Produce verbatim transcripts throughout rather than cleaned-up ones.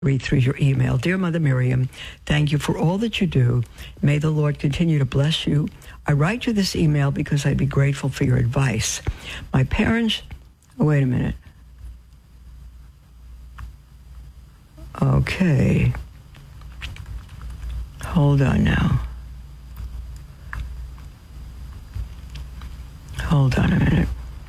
read through your email. Dear Mother Miriam, thank you for all that you do. May the Lord continue to bless you. I write you this email because I'd be grateful for your advice. My parents... Oh, wait a minute. Okay. Hold on now. Hold on a minute.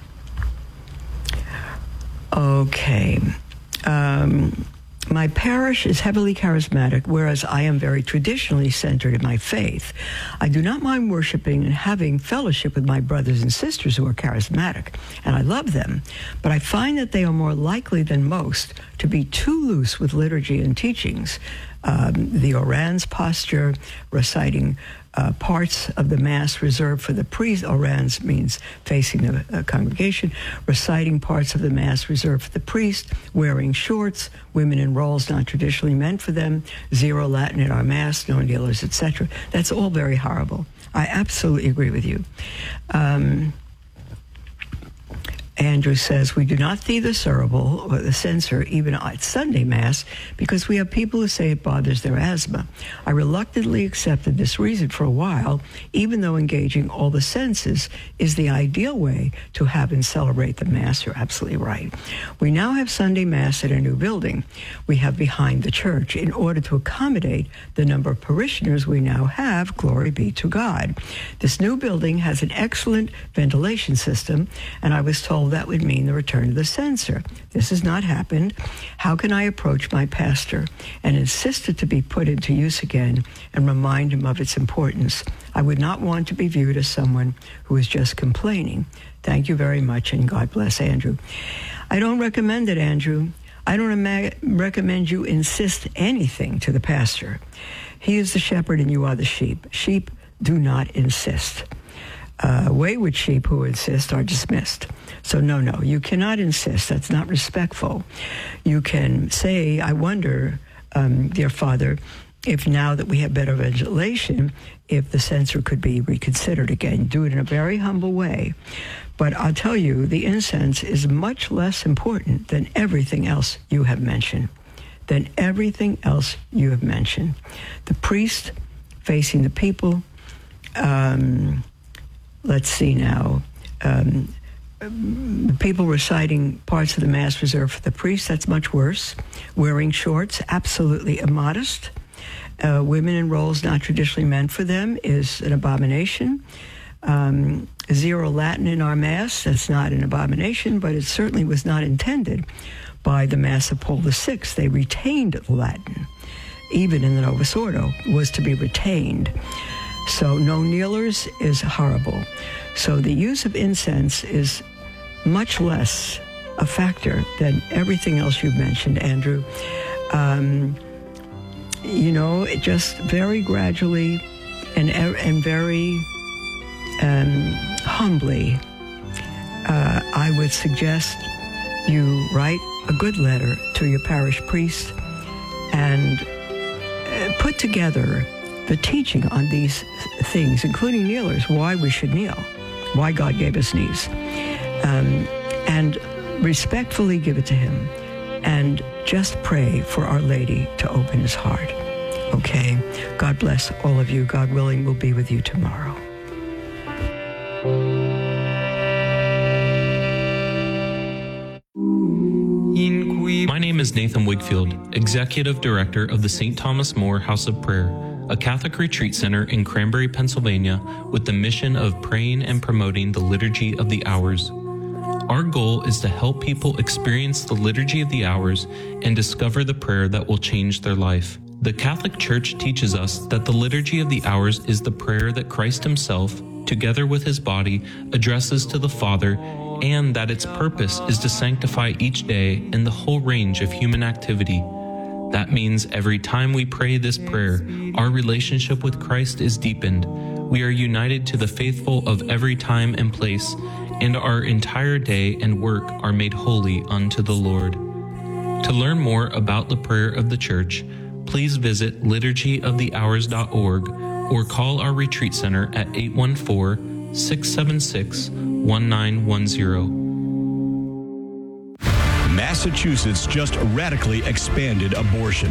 Okay. Um... My parish is heavily charismatic, whereas I am very traditionally centered in my faith. I do not mind worshiping and having fellowship with my brothers and sisters who are charismatic, and I love them, but I find that they are more likely than most to be too loose with liturgy and teachings. Um, the orans posture, reciting uh, parts of the Mass reserved for the priest. Orans means facing the uh, congregation. Reciting parts of the Mass reserved for the priest. Wearing shorts. Women in roles not traditionally meant for them. Zero Latin in our Mass. No kneelers, et cetera. That's all very horrible. I absolutely agree with you. Um, Andrew says, we do not see the cerebral or the censor even at Sunday Mass because we have people who say it bothers their asthma. I reluctantly accepted this reason for a while, even though engaging all the senses is the ideal way to have and celebrate the Mass. You're absolutely right. We now have Sunday Mass at a new building we have behind the church in order to accommodate the number of parishioners we now have. Glory be to God. This new building has an excellent ventilation system, and I was told that would mean the return of the censor. This has not happened. How can I approach my pastor and insist it to be put into use again and remind him of its importance? I would not want to be viewed as someone who is just complaining. Thank you very much, and God bless Andrew. I don't recommend it, Andrew. I don't ima- recommend you insist anything to the pastor. He is the shepherd and you are the sheep. Sheep do not insist. Uh, wayward sheep who insist are dismissed. So no, no, you cannot insist. That's not respectful. You can say, I wonder, um, dear Father, if now that we have better ventilation, if the censor could be reconsidered again. Do it in a very humble way. But I'll tell you, the incense is much less important than everything else you have mentioned. Than everything else you have mentioned. The priest facing the people, um... Let's see now. Um, people reciting parts of the Mass reserved for the priest, that's much worse. Wearing shorts, absolutely immodest. Uh, women in roles not traditionally meant for them is an abomination. Um, zero Latin in our Mass, that's not an abomination, but it certainly was not intended by the Mass of Paul the Sixth. They retained the Latin, even in the Novus Ordo, was to be retained. So no kneelers is horrible. So the use of incense is much less a factor than everything else you've mentioned, Andrew. Um, you know, it just very gradually and and very um, humbly, uh, I would suggest you write a good letter to your parish priest and uh, put together the teaching on these things, including kneelers, why we should kneel, why God gave us knees, um, and respectfully give it to him, and just pray for Our Lady to open his heart. Okay? God bless all of you. God willing, we'll be with you tomorrow. My name is Nathan Wigfield, Executive Director of the Saint Thomas More House of Prayer, a Catholic retreat center in Cranberry, Pennsylvania, with the mission of praying and promoting the Liturgy of the Hours. Our goal is to help people experience the Liturgy of the Hours and discover the prayer that will change their life. The Catholic Church teaches us that the Liturgy of the Hours is the prayer that Christ himself, together with his body, addresses to the Father, and that its purpose is to sanctify each day in the whole range of human activity. That means every time we pray this prayer, our relationship with Christ is deepened. We are united to the faithful of every time and place, and our entire day and work are made holy unto the Lord. To learn more about the prayer of the Church, please visit liturgy of the hours dot org or call our retreat center at eight one four, six seven six, one nine one zero. Mass Massachusetts just radically expanded abortion.